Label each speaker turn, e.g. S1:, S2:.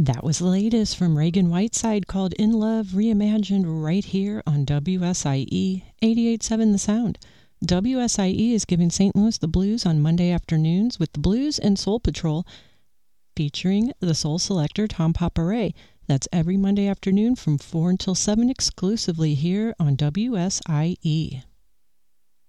S1: That was the latest from Reagan Whiteside called In Love Reimagined right here on WSIE 88.7 The Sound. WSIE is giving St. Louis the blues on Monday afternoons with the Blues and Soul Patrol featuring the soul selector Tom Paparay. That's every Monday afternoon from 4 until 7 exclusively here on WSIE.